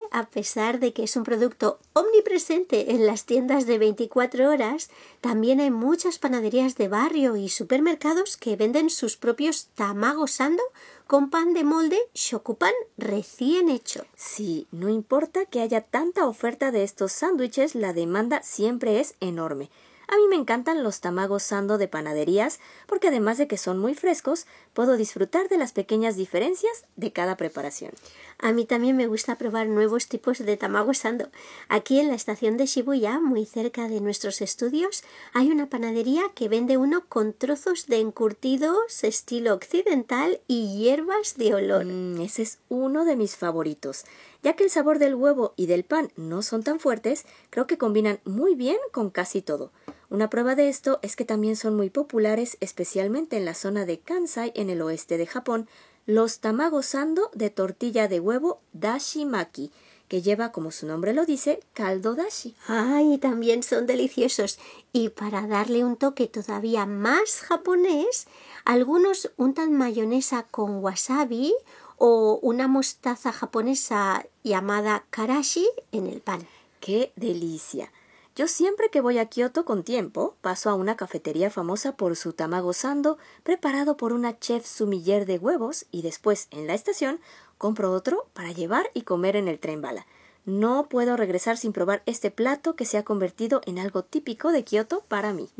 a pesar de que es un producto omnipresente en las tiendas de 24 horas, también hay muchas panaderías de barrio y supermercados que venden sus propios tamago sando con pan de molde shokupan recién hecho. Sí, no importa que haya tanta oferta de estos sándwiches, la demanda siempre es enorme. A mí me encantan los tamago sando de panaderías porque además de que son muy frescos, puedo disfrutar de las pequeñas diferencias de cada preparación. A mí también me gusta probar nuevos tipos de tamago sando. Aquí en la estación de Shibuya, muy cerca de nuestros estudios, hay una panadería que vende uno con trozos de encurtidos estilo occidental y hierbas de olor. Ese es uno de mis favoritos. Ya que el sabor del huevo y del pan no son tan fuertes, creo que combinan muy bien con casi todo. Una prueba de esto es que también son muy populares, especialmente en la zona de Kansai, en el oeste de Japón, los tamago sando de tortilla de huevo dashi maki, que lleva, como su nombre lo dice, caldo dashi. ¡Ay! También son deliciosos. Y para darle un toque todavía más japonés, algunos untan mayonesa con wasabi o una mostaza japonesa llamada karashi en el pan. ¡Qué delicia! Yo siempre que voy a Kioto con tiempo, paso a una cafetería famosa por su tamago sando, preparado por una chef sumiller de huevos, y después, en la estación, compro otro para llevar y comer en el tren bala. No puedo regresar sin probar este plato que se ha convertido en algo típico de Kioto para mí.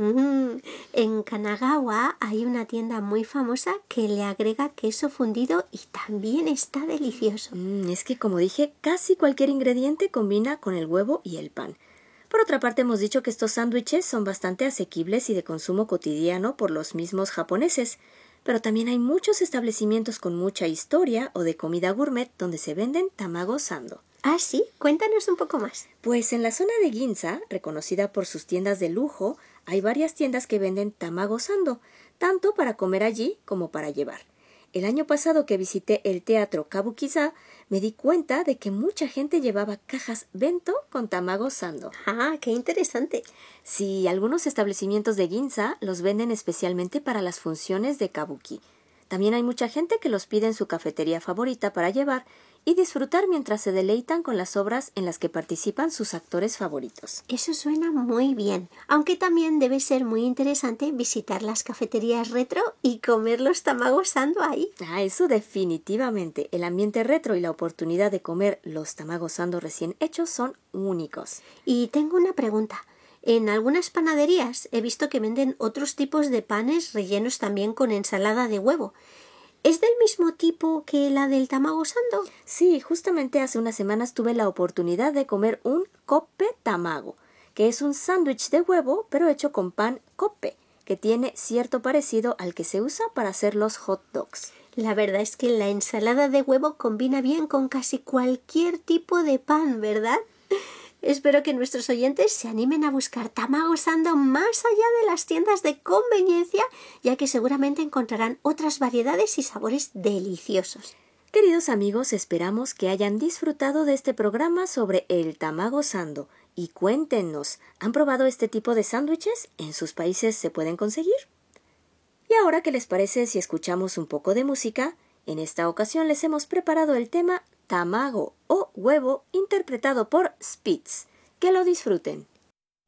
En Kanagawa hay una tienda muy famosa que le agrega queso fundido y también está delicioso. Es que, como dije, casi cualquier ingrediente combina con el huevo y el pan. Por otra parte, hemos dicho que estos sándwiches son bastante asequibles y de consumo cotidiano por los mismos japoneses, pero también hay muchos establecimientos con mucha historia o de comida gourmet donde se venden tamago sando. ¿Ah, sí? Cuéntanos un poco más. Pues en la zona de Ginza, reconocida por sus tiendas de lujo, hay varias tiendas que venden tamago sando, tanto para comer allí como para llevar. El año pasado que visité el teatro Kabukiza, me di cuenta de que mucha gente llevaba cajas bento con tamago sando. ¡Ah, qué interesante! Sí, algunos establecimientos de Ginza los venden especialmente para las funciones de kabuki. También hay mucha gente que los pide en su cafetería favorita para llevar y disfrutar mientras se deleitan con las obras en las que participan sus actores favoritos. Eso suena muy bien, aunque también debe ser muy interesante visitar las cafeterías retro y comer los tamago sando ahí. Eso definitivamente. El ambiente retro y la oportunidad de comer los tamago sando recién hechos son únicos. Y tengo una pregunta. En algunas panaderías he visto que venden otros tipos de panes rellenos también con ensalada de huevo. ¿Es del mismo tipo que la del tamago sando? Sí, justamente hace unas semanas tuve la oportunidad de comer un koppe tamago, que es un sándwich de huevo pero hecho con pan koppe, que tiene cierto parecido al que se usa para hacer los hot dogs. La verdad es que la ensalada de huevo combina bien con casi cualquier tipo de pan, ¿verdad? Espero que nuestros oyentes se animen a buscar tamago sando más allá de las tiendas de conveniencia, ya que seguramente encontrarán otras variedades y sabores deliciosos. Queridos amigos, esperamos que hayan disfrutado de este programa sobre el tamago sando. Y cuéntenos, ¿han probado este tipo de sándwiches? ¿En sus países se pueden conseguir? Y ahora, ¿qué les parece si escuchamos un poco de música? En esta ocasión les hemos preparado el tema Tamago o huevo interpretado por Spitz. Que lo disfruten.